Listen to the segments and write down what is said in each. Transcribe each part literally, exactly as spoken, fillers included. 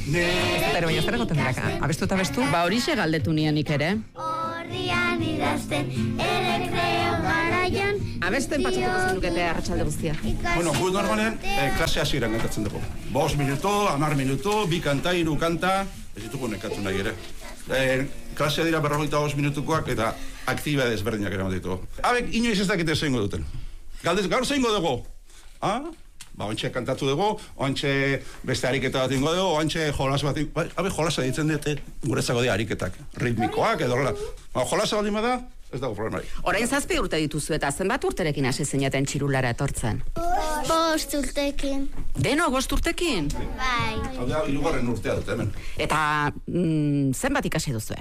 Pero baina zer egoten dira, abestu eta abestu? Ba horixe galdetu nianik ere. Horrian idazten, errekreo garaian. Abesten patxatuko zenukete arratsalde guztia. Bueno, gu normalen klase hasieran kantatzen dugu. Bost minuto, hamar minuto, bi kanta, hiru kanta, ez ditugu nekatu nahi ere. Klasea dira berrogeita bost minutukoak eta aktibade ezberdinak eraman ditugu. Habek inoiz ez dakite zeingo duten. Galdez, gaur zeingo dugu? Ah? Ba, oantxe kantatu dugu, oantxe beste ariketa bat ingo dugu, oantxe jolas bat ingo dugu. Habe, jolasa ditzen dute, guretzako dira ariketak, ritmikoak edo horrela. Ba, jolasa baldin bada, ez dago problemari. Orain zazpi urte dituzu eta zenbat urterekin hasi zinaten txirulara etortzen? Bost urtekin. Deno, bost urtekin? Bai. Hau da, hirugarren urtea dute hemen. Eta mm, zenbat ikasi duzue?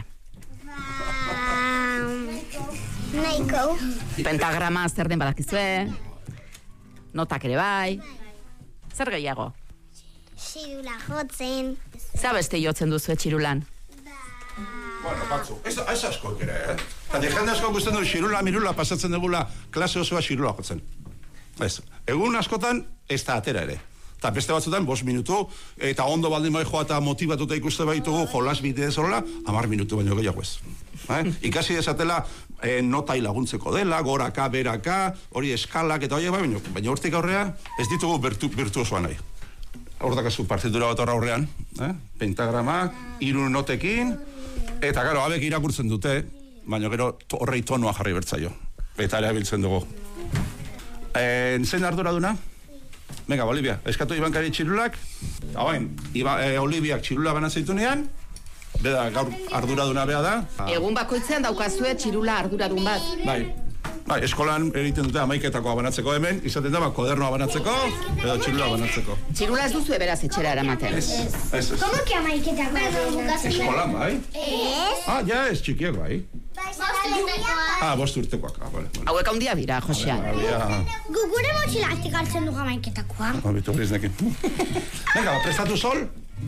Nahiko. Pentagrama zer den badakizue? Notak ere bai? Zer gehiago? Xirula jotzen. Zer beste jotzen duzue txirulan? Bueno, batzu, ez, ez askoik ere, eh? Eta jende asko gusten du xirula, mirula, pasatzen dugula klase osoa xirula jotzen. Ez, egun askotan ez da atera ere. Eta beste batzutan, bost minutu, eta ondo baldin bai joa eta motivatuta ikuste baitugu jolas bidez horrela, hamar minutu baino gehiago ez. Eh? Ikasi desatela eh, notai laguntzeko dela, goraka, beraka, hori eskalak eta hori, baina, baina hortik aurrea ez ditugu bertu, virtuosoa nahi. Hordakazu partitura bat horra aurrean, eh? Pentagrama, hiru notekin, eta gero, abek irakurtzen dute, baina gero horrei tonua jarri bertzaio. Eta ere abiltzen dugu. E, zein arduraduna? Venga, Olivia, eskatu Ibankari txirulak. Hauen, e, Oliviak txirula banazeitunean, beda gaur arduraduna bea da. Egun bakoitzean daukazue txirula arduradun bat. Bai. Bai, eskolan egiten dute amaiketakoa banatzeko hemen, izaten da, kodernoa banatzeko, edo txirula banatzeko. Txirula ez duzu beraz etxera eramaten. Ez, ez, ez. ¿Cómo que amaiketakoa? Eskolan, bai? Ez. Ah, ja, ez txikiak, bai. Ah, bost urtekoak, ah, bale. Hauek handia dira, Josean. Gugure motxilaktik hartzen dugu amaiketakoa. Habitu griznekin. Venga, prestatu sol.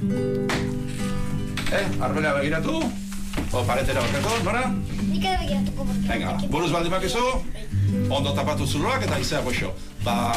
Eh, arbelea begiratu. O, paretera bakatu, nora? Nik edo begiratuko. Venga, buruz baldin bakizu, ondo tapatu zuloak eta izea goxo. Ba,